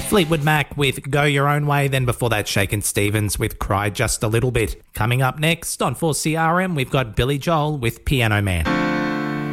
Fleetwood Mac with Go Your Own Way, then before that Shakin' Stevens with Cry Just a Little Bit. Coming up next on 4CRM, we've got Billy Joel with Piano Man.